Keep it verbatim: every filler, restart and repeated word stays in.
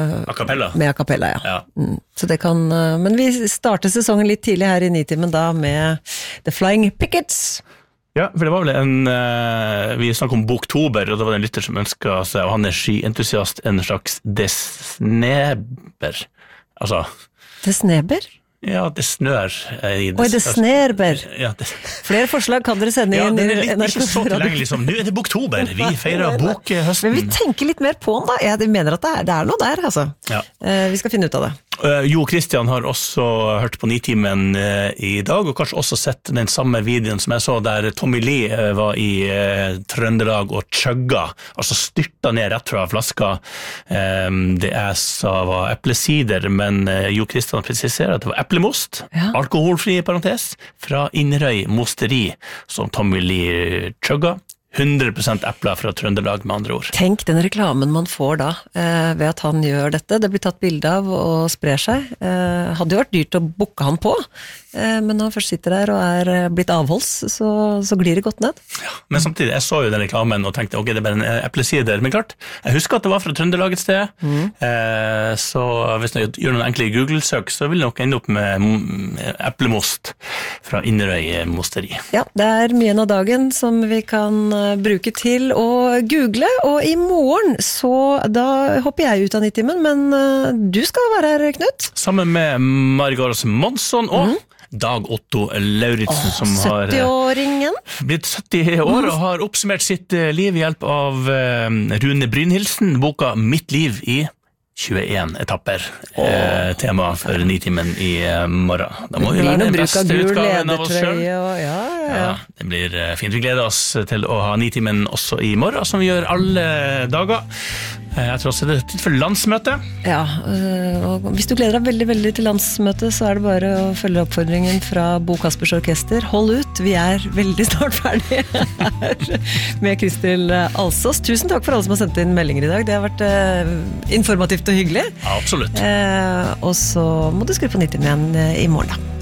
a cappella. Med a cappella, ja. ja. Mm. Så det kan, men vi starter sesongen litt tidlig her i Nitimen da med The Flying Pickets. Ja, for det var vel en, uh, vi snakket om Boktober, og det var en lytter som ønsket seg, og han er skientusiast, en slags desneber. Altså... Desneber? Ja, det snør. Oi, det snerber. Ja, det... Flere forslag kan dere sende ja, inn. Ja, det er litt, ikke så tilgjengelig som, nå er det Boktober, vi feirer bokhøsten. Men vi tenker litt mer på den da, jeg mener at det er, det er noe der, altså. Ja. Uh, vi skal finne ut av det. Uh, jo Kristian har også hørt på Nitimen uh, i dag, og kanskje også sett den samme videoen som jeg så, der Tommy Lee uh, var i uh, Trøndelag og chugga, altså styrta ned rett fra flaska. Um, det jeg sa var eplesider, men uh, Jo Kristian presiserer at det var eplemost, ja. Alkoholfri i parentes, fra Inderøy Mosteri, som Tommy Lee chugga. hundre prosent epler fra Trøndelag med andre ord. Tenk den reklamen man får da, eh, ved at han gjør dette. Det blir tatt bilde av og sprer seg. Eh, hadde jo vært dyrt å booke han på, eh, men når han først sitter der og er blitt avholds, så, så glir det godt ned. Ja, men samtidig, jeg så jo den reklamen og tenkte, ok, det er bare en eplesider, men klart, jeg husker at det var fra Trøndelag et sted, mm. eh, så hvis jeg gjør noen enkle Google-søk, så vil jeg nok ende opp med eplemost fra Inderøy Mosteri. Ja, det er mye av dagen som vi kan bruke til å google, og i morgen så da hopper jeg ut av Nitimen, men uh, du skal være her, Knut. Sammen med Margaret Monsson og mm. Dag Otto Lauritsen, oh, som har sytti-åringen. Blitt sytti år og har oppsummert sitt liv ved hjelp av uh, Rune Brynhildsen, boka Mitt liv i tjueen etapper, oh. eh, tema for Nitimen i eh, morgen. Da må vi være den beste utgaven av oss selv. Og, ja, ja, ja. Ja, det blir eh, fint. Vi gleder oss til å ha Nitimen også i morgen, som vi gjør alle dager. Eh, jeg tror også det er tid for landsmøte. Ja, og hvis du gleder deg veldig, veldig til landsmøte, så er det bare å følge oppfordringen fra Bo Kaspers Orkester. Hold ut, vi er veldig snart ferdige her med Kristel Alsås. Tusen takk for alle som har sendt inn meldinger i dag. Det har vært eh, informativt og hyggelig. Ja, absolutt. Eh, og så må du skru på Nitimen igjen i morgen da.